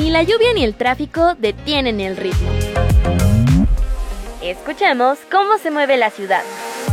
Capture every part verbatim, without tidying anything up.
Ni la lluvia ni el tráfico detienen el ritmo. Escuchemos cómo se mueve la ciudad.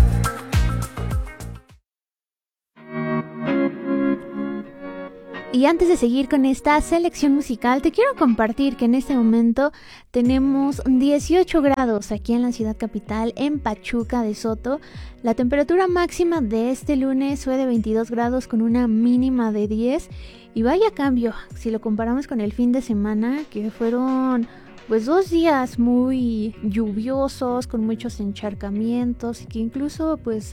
Y antes de seguir con esta selección musical, te quiero compartir que en este momento tenemos dieciocho grados aquí en la ciudad capital, en Pachuca de Soto. La temperatura máxima de este lunes fue de veintidós grados con una mínima de diez. Y vaya cambio, si lo comparamos con el fin de semana, que fueron pues dos días muy lluviosos, con muchos encharcamientos, y que incluso pues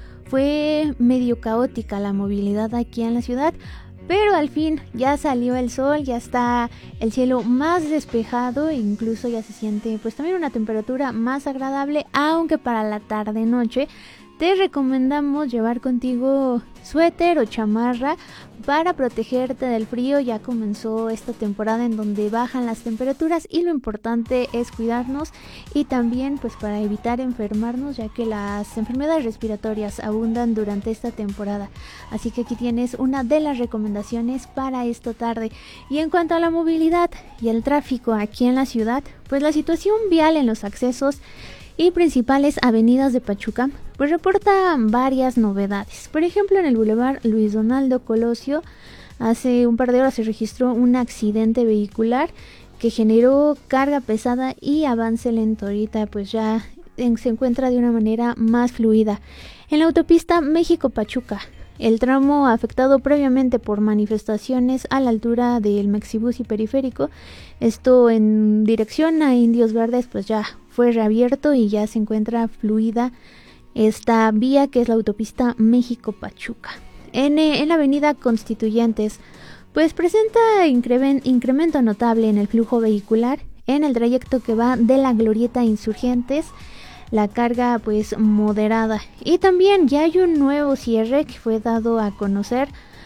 fue medio caótica la movilidad aquí en la ciudad. Pero al fin ya salió el sol, ya está el cielo más despejado e incluso ya se siente pues también una temperatura más agradable, aunque para la tarde-noche te recomendamos llevar contigo suéter o chamarra para protegerte del frío. Ya comenzó esta temporada en donde bajan las temperaturas y lo importante es cuidarnos y también pues para evitar enfermarnos, ya que las enfermedades respiratorias abundan durante esta temporada. Así que aquí tienes una de las recomendaciones para esta tarde. Y en cuanto a la movilidad y el tráfico aquí en la ciudad, pues la situación vial en los accesos y principales avenidas de Pachuca pues reporta varias novedades. Por ejemplo, en el Boulevard Luis Donaldo Colosio hace un par de horas se registró un accidente vehicular que generó carga pesada y avance lento. Ahorita pues ya en, se encuentra de una manera más fluida. En la autopista México-Pachuca, el tramo afectado previamente por manifestaciones a la altura del Mexibus y Periférico, esto en dirección a Indios Verdes, pues ya fue reabierto y ya se encuentra fluida esta vía que es la autopista México-Pachuca. En, en la avenida Constituyentes, pues presenta incremen, incremento notable en el flujo vehicular en el trayecto que va de la Glorieta Insurgentes, la carga pues moderada. Y también ya hay un nuevo cierre que fue dado a conocer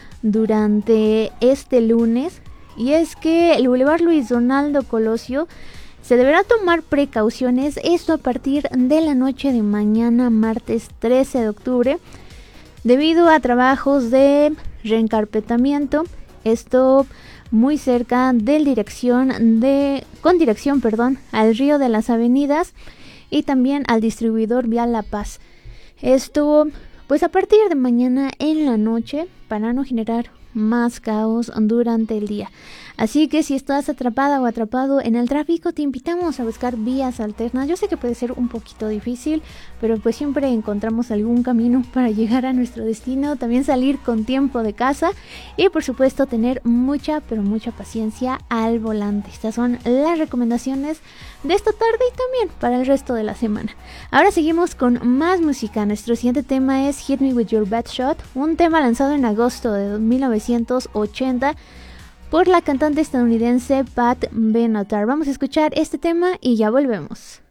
durante este lunes, y es que el Boulevard Luis Donaldo Colosio se deberá tomar precauciones, esto a partir de la noche de mañana, martes trece de octubre, debido a trabajos de reencarpetamiento, esto muy cerca del dirección de, con dirección perdón, al Río de las Avenidas y también al distribuidor vial La Paz. Esto pues a partir de mañana en la noche para no generar más caos durante el día. Así que si estás atrapada o atrapado en el tráfico, te invitamos a buscar vías alternas. Yo sé que puede ser un poquito difícil, pero pues siempre encontramos algún camino para llegar a nuestro destino. También salir con tiempo de casa y por supuesto tener mucha, pero mucha paciencia al volante. Estas son las recomendaciones de esta tarde y también para el resto de la semana. Ahora seguimos con más música. Nuestro siguiente tema es Hit Me With Your Bad Shot, un tema lanzado en agosto de mil novecientos ochenta por la cantante estadounidense Pat Benatar. Vamos a escuchar este tema y ya volvemos.